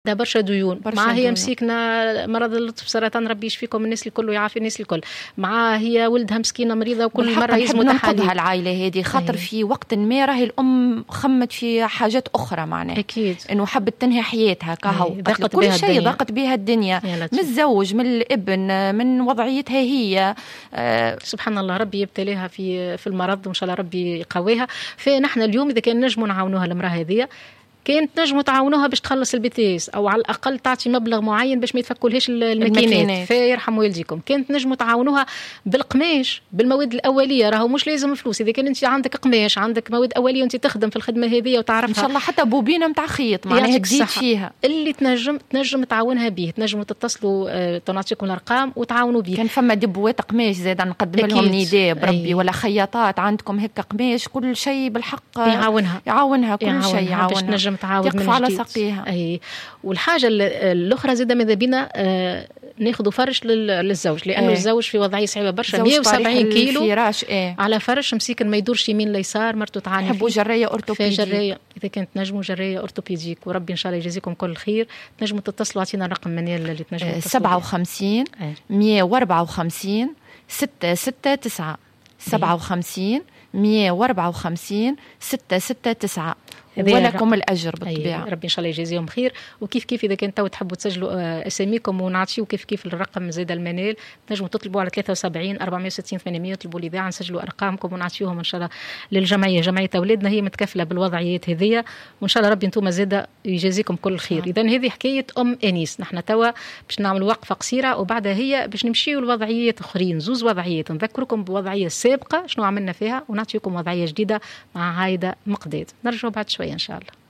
ده برشا ديون معها، هي مسيكنا مرض اللطف سرطان، ربي يشفيكم الناس الكل ويعافي الناس الكل، معها هي ولدها مسكينه مريضه وكل مره يلزموا ننقذها العائله هذه، خاطر في وقت ما راهي الام خمت في حاجات اخرى معناها اكيد انه حبت تنهي حياتها كهو كل شيء ضاقت بها الدنيا، من الزوج من الابن من وضعيتها هي. سبحان الله، ربي يبتليها في المرض وان شاء الله ربي يقويها. فنحن اليوم اذا كان نجموا نعاونوها المراه هذه، كانت نجموا تعاونوها باش تخلص البيتيس او على الاقل تعطي مبلغ معين باش ما يتفكولهاش الماكينات، فيرحم والديكم. كانت نجموا تعاونوها بالقماش، بالمواد الاوليه، راهو مش لازم فلوس. اذا كان انت عندك قماش، عندك مواد اوليه وانت تخدم في الخدمه هذه وتعرفها ان شاء الله، حتى بوبينه نتاع خيط معناها تزيد فيها اللي تنجم تعاونها به. تنجموا تتصلوا، تنعطيكم الارقام وتعاونوا به. كان فما دبوات قماش زاد نقدم لهم نداء بربي، ولا خياطات عندكم هيك قماش، كل شيء بالحق يعاونها كل شيء يعاونها، تقف على ساقيها. اي والحاجه الاخرى زاده ماذا بينا ناخذوا فرش للزوج، لانه الزوج في وضعيه صعيبه برشا، 170 كيلو فراش على فرش مسيكن ما يدورش يمين ليسار، مرته تعاني يحبوا جريه اورتوبيديك. جريه اذا كانت نجموا جريه اورتوبيديك، وربي ان شاء الله يجازيكم كل خير. تنجموا تتصلوا، اعطينا الرقم منيل اللي تنجموا 57 154 669 57 154 669 ولكم الأجر بالطبيعة. ربي إن شاء الله يجازيهم خير. وكيف إذا كنتوا تحبوا تسجلوا أساميكم ونعطيو كيف الرقم زيد المنال، تنجموا تطلبوا على 73 460 800، تطلبوا الإذاعة، نسجلوا أرقامكم ونعطيوهم إن شاء الله للجمعية. جمعية أولادنا هي متكفلة بالوضعيات هذية، وإن شاء الله ربي أنتم زيادة يجازيكم كل خير. إذن هذه حكاية أنيس. نحن توا باش نعمل وقفة قصيرة، وبعدها هي باش نمشيو لوضعيات أخرين، زوز وضعيات. نذكركم بوضعية سابقة شنو عملنا فيها، ونعطيكم وضعية جديدة مع هايدة مقداد. نرجع بعد شوية إن شاء الله.